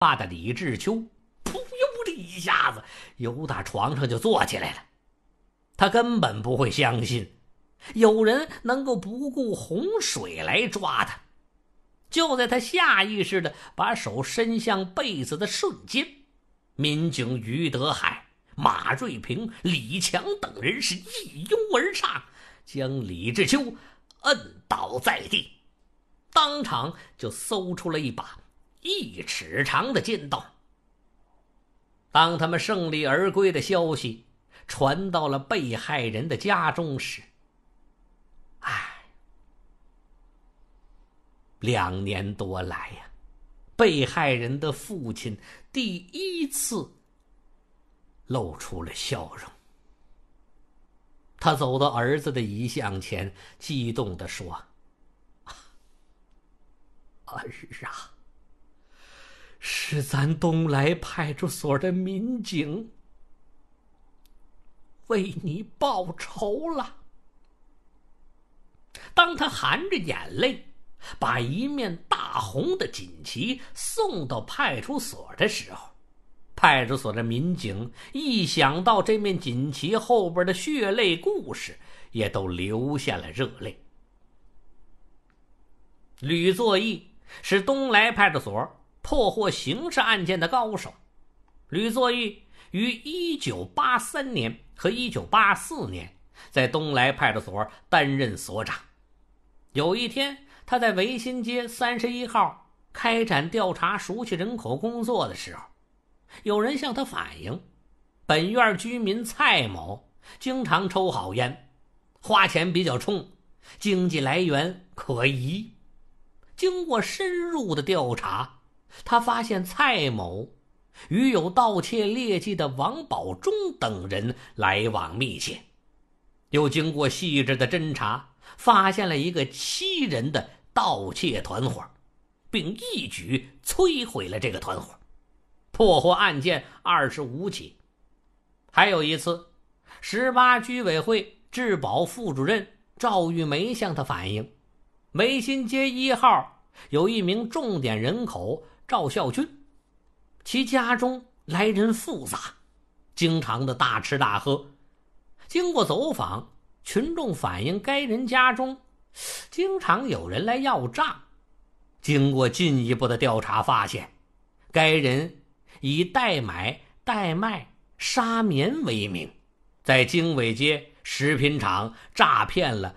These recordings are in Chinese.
怕的李志秋扑悠的一下子由打床上就坐起来了。他根本不会相信有人能够不顾洪水来抓他。就在他下意识地把手伸向被子的瞬间，民警于德海、马瑞平、李强等人是一拥而上，将李志秋摁倒在地，当场就搜出了一把1尺长的尖刀。当他们胜利而归的消息传到了被害人的家中时，2年多来呀，被害人的父亲第一次露出了笑容。他走到儿子的遗像前，激动地说：“儿啊，是咱东来派出所的民警为你报仇了。”当他含着眼泪把一面大红的锦旗送到派出所的时候，派出所的民警一想到这面锦旗后边的血泪故事，也都流下了热泪。吕作义是东来派出所破获刑事案件的高手。吕作义于1983年和1984年在东来派出所担任所长。有一天，他在维新街31号开展调查熟悉人口工作的时候，有人向他反映，本院居民蔡某经常抽好烟，花钱比较冲，经济来源可疑。经过深入的调查，他发现蔡某与有盗窃劣迹的王宝忠等人来往密切。又经过细致的侦查，发现了一个7人的盗窃团伙，并一举摧毁了这个团伙，破获案件25起。还有一次，18居委会治保副主任赵玉梅向他反映，维新街1号有一名重点人口赵孝军，其家中来人复杂，经常的大吃大喝。经过走访，群众反映该人家中经常有人来要账。经过进一步的调查发现，该人以代买代卖沙棉为名，在经纬街食品厂诈骗了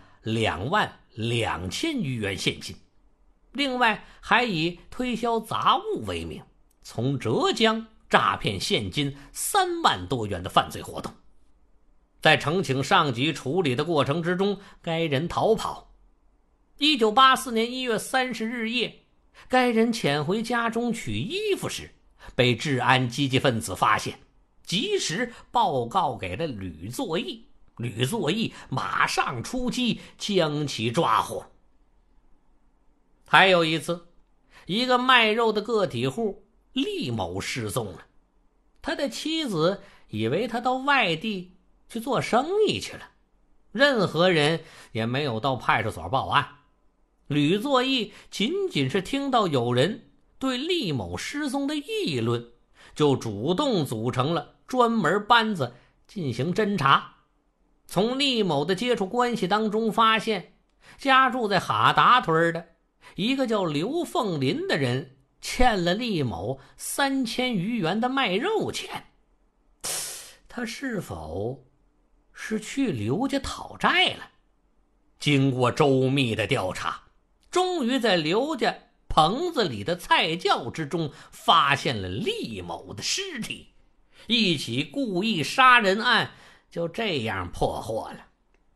22000余元现金。另外还以推销杂物为名，从浙江诈骗现金3万多元的犯罪活动。在呈请上级处理的过程之中，该人逃跑。1984年1月30日夜，该人潜回家中取衣服时，被治安积极分子发现，及时报告给了吕作义。吕作义马上出击，将其抓获。还有一次，一个卖肉的个体户厉某失踪了，他的妻子以为他到外地去做生意去了，任何人也没有到派出所报案。吕作义仅仅是听到有人对厉某失踪的议论，就主动组成了专门班子进行侦查。从厉某的接触关系当中发现，家住在哈达屯的一个叫刘凤林的人欠了厉某3000余元的卖肉钱。他是否是去刘家讨债了？经过周密的调查，终于在刘家棚子里的菜窖之中发现了厉某的尸体，一起故意杀人案就这样破获了。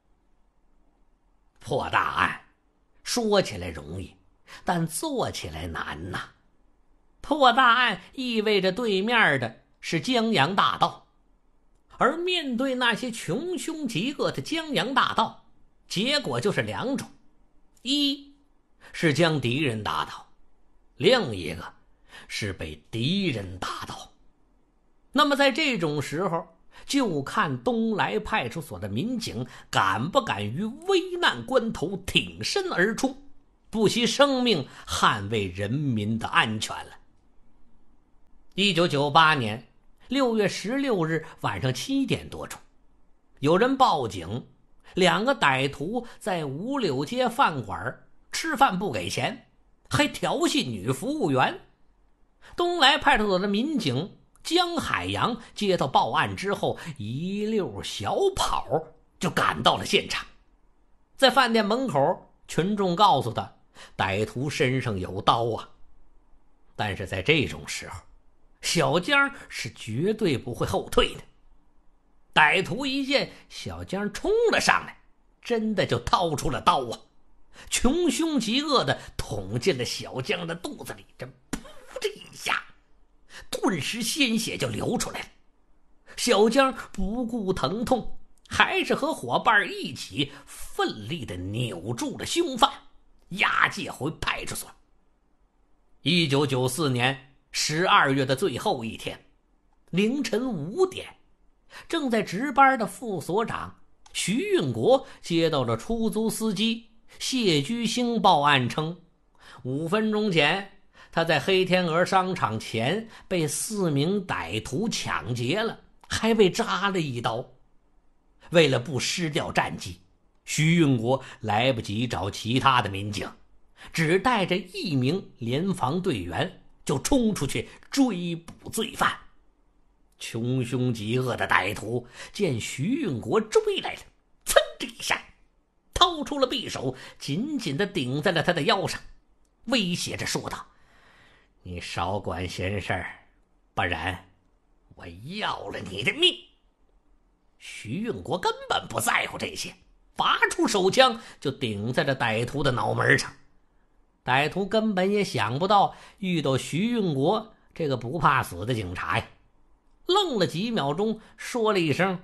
破大案说起来容易，但做起来难呐。破大案意味着对面的是江洋大盗，而面对那些穷凶极恶的江洋大盗，结果就是2种：一是将敌人打倒，另一个是被敌人打倒。那么在这种时候，就看东来派出所的民警敢不敢于危难关头挺身而出，不惜生命捍卫人民的安全了。 1998年6月16日晚上7点多钟，有人报警，2个歹徒在五柳街饭馆吃饭不给钱，还调戏女服务员。东来派出所的民警江海洋接到报案之后，一溜小跑就赶到了现场。在饭店门口，群众告诉他，歹徒身上有刀啊。但是在这种时候，小江是绝对不会后退的。歹徒一见小江冲了上来，真的就掏出了刀啊，穷凶极恶的捅进了小江的肚子里，这噗的一下，顿时鲜血就流出来了。小江不顾疼痛，还是和伙伴一起奋力的扭住了凶犯，押解回派出所。1994年12月的最后一天，凌晨5点，正在值班的副所长徐运国接到了出租司机谢居兴报案称，5分钟前他在黑天鹅商场前被4名歹徒抢劫了，还被扎了一刀。为了不失掉战机，徐运国来不及找其他的民警，只带着1名联防队员就冲出去追捕罪犯。穷凶极恶的歹徒见徐运国追来了，噌的一下掏出了匕首，紧紧地顶在了他的腰上，威胁着说道：“你少管闲事儿，不然我要了你的命。”徐运国根本不在乎这些，拔出手枪就顶在了歹徒的脑门上。歹徒根本也想不到遇到徐运国这个不怕死的警察呀，愣了几秒钟，说了一声：“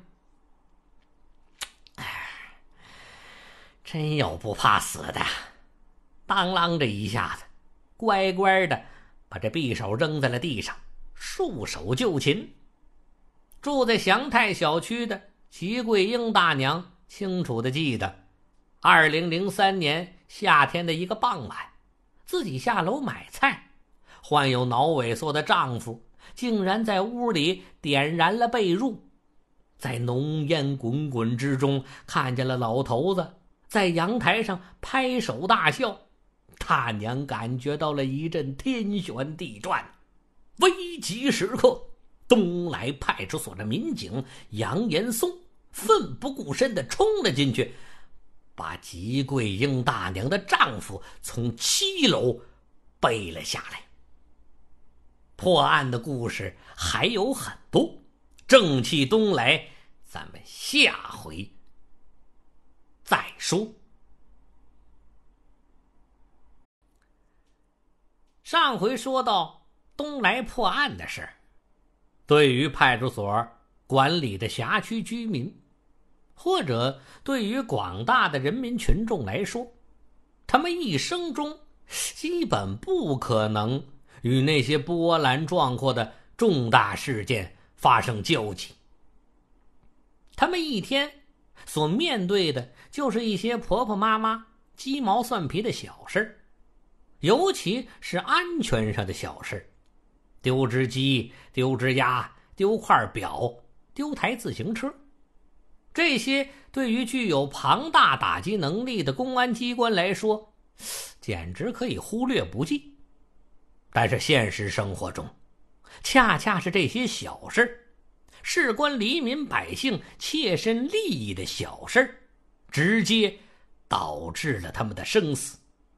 哎，真有不怕死的。”当啷这一下子，乖乖的把这匕首扔在了地上，束手就擒。住在祥泰小区的齐桂英大娘清楚地记得，2003年夏天的一个傍晚，自己下楼买菜，患有脑萎缩的丈夫竟然在屋里点燃了被褥，在浓烟滚滚之中，看见了老头子在阳台上拍手大笑。大娘感觉到了一阵天旋地转。危急时刻，东来派出所的民警杨延松奋不顾身地冲了进去，把吉桂英大娘的丈夫从7楼背了下来。破案的故事还有很多，正气东来，咱们下回再说。上回说到东来破案的事，对于派出所管理的辖区居民，或者对于广大的人民群众来说，他们一生中基本不可能与那些波澜壮阔的重大事件发生交集。他们一天所面对的就是一些婆婆妈妈鸡毛蒜皮的小事，尤其是安全上的小事，丢只鸡，丢只鸭，丢块表，丢台自行车。这些对于具有庞大打击能力的公安机关来说，简直可以忽略不计。但是现实生活中，恰恰是这些小事，事关黎民百姓切身利益的小事，直接导致了他们的生死。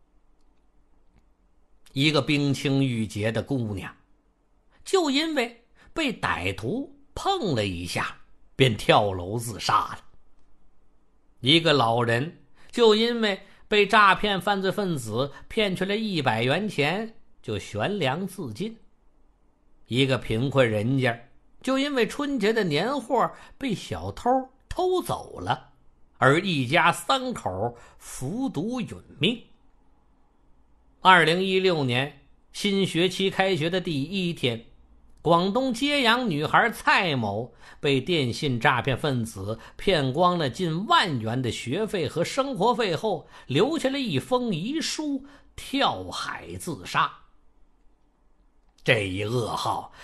一个冰清玉洁的姑娘，就因为被歹徒碰了一下，便跳楼自杀了。一个老人，就因为被诈骗犯罪分子骗去了100元钱，就悬梁自尽。一个贫困人家，就因为春节的年货被小偷偷走了，而一家3口服毒殒命。2016年新学期开学的第1天，广东揭阳女孩蔡某被电信诈骗分子骗光了近1万元的学费和生活费后，留下了一封遗书，跳海自杀。这一噩耗